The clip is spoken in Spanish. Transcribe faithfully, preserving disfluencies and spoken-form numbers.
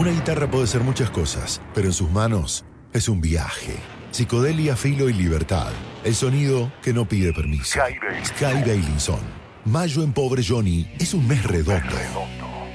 Una guitarra puede ser muchas cosas, pero en sus manos es un viaje. Psicodelia, filo y libertad. El sonido que no pide permiso. Sky Bailinson. Mayo en Pobre Johnny es un mes redondo.